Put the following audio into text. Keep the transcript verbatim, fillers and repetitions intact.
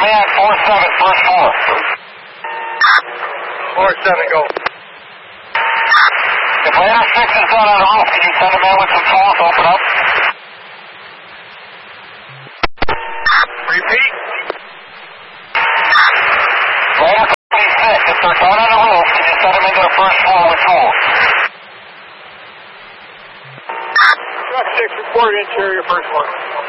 command, four seven, first floor. four seven, go. If Ladder six is down on the roof, can you send him in with some tools, open up? Repeat. Ladder six, if they're down on the roof, can you send them into the first floor with tools? Truck six, report interior, first floor.